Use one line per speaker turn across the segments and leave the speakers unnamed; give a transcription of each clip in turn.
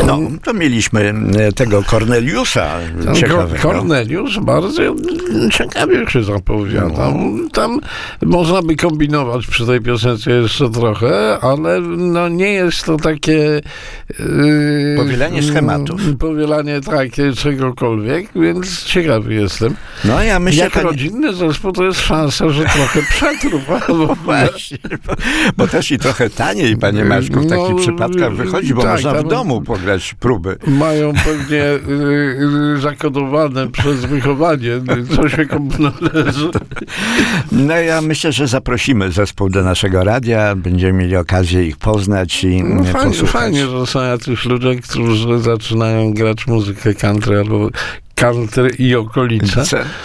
No, to mieliśmy tego Corneliusza ciekawego.
Corneliusz bardzo ciekawie się zapowiada. Tam można by kombinować przy tej piosence jeszcze trochę, ale no nie jest to takie
Powielanie schematów.
Powielanie takie czegokolwiek, więc ciekawy jestem.
No ja myślę,
jak rodzinny zespół to jest szansa, że trochę przetrwa.
Właśnie, bo też i trochę taniej, panie Maćku, w takich przypadkach wychodzi, bo można w domu pograć próby.
Mają pewnie zakodowane przez wychowanie, co się komu należy.
No ja myślę, że zaprosimy zespół do naszego radia, będziemy mieli okazję ich poznać i posłuchać.
Fajnie, że są jacyś ludzie, którzy zaczynają grać muzykę country albo country i okolice.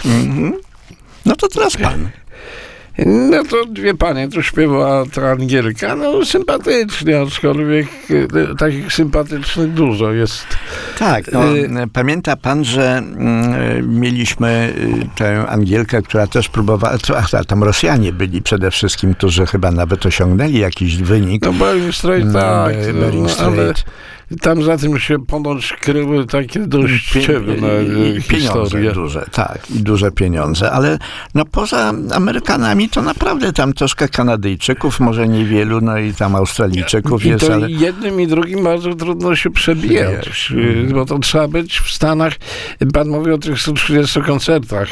No to teraz pan.
No to dwie panie, to śpiewała ta Angielka, no sympatycznie, aczkolwiek takich sympatycznych dużo jest.
Tak, no, pamięta pan, że mieliśmy tę Angielkę, która też próbowała, tam Rosjanie byli przede wszystkim, którzy chyba nawet osiągnęli jakiś wynik.
No Bering Strait, tak, ale tam za tym się ponoć kryły takie dość ciemne historie.
Duże, tak, i duże pieniądze, ale no poza Amerykanami to naprawdę tam troszkę Kanadyjczyków, może niewielu, no i tam Australijczyków jest,
to
ale...
jednym i drugim bardzo trudno się przebijać, bo to trzeba być w Stanach, pan mówi o tych 130 koncertach,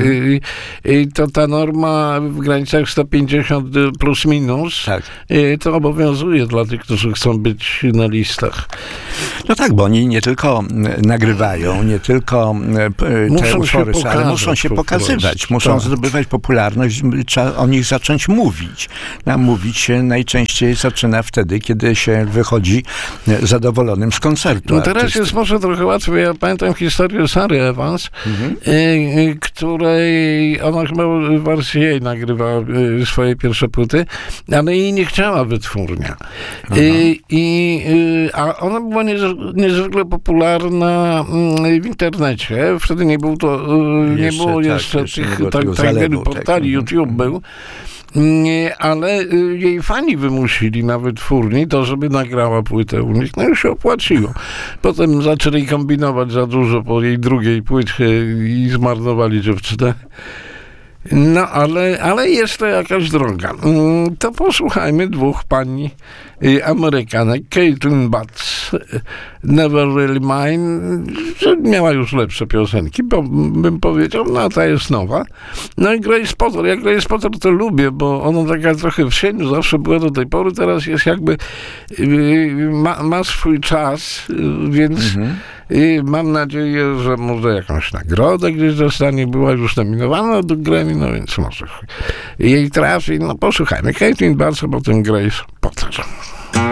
i to ta norma w granicach 150 plus minus,
tak.
To obowiązuje dla tych, którzy chcą być na listach.
No tak, bo oni nie tylko nagrywają, nie tylko te utwory, ale muszą się pokazywać, muszą zdobywać popularność, trzeba o nich zacząć mówić. A mówić się najczęściej zaczyna wtedy, kiedy się wychodzi zadowolonym z koncertu.
No teraz jest może trochę łatwiej. Ja pamiętam historię Sary Evans, której ona chyba w RCA nagrywała swoje pierwsze płyty, ale jej nie chciała wytwórnia. A ona była niezwykle popularna w internecie. Wtedy nie było jeszcze tych tak wielu portali, YouTube był. Ale jej fani wymusili na wytwórni to, żeby nagrała płytę u nich. No już się opłaciło. Potem zaczęli kombinować za dużo po jej drugiej płycie i zmarnowali dziewczynę. No, ale jest to jakaś droga. To posłuchajmy dwóch pani Amerykanek. Caitlin Batts, Never Really Mine, miała już lepsze piosenki, bo bym powiedział, no ta jest nowa. No i Grace Potter. Ja Grace Potter to lubię, bo ona taka trochę w cieniu zawsze była do tej pory, teraz jest jakby ma swój czas, więc mam nadzieję, że może jakąś nagrodę gdzieś dostanie, była już nominowana do Grammy, no więc może jej trafi. No posłuchajmy. Caitlin Batts, a potem Grace Potter.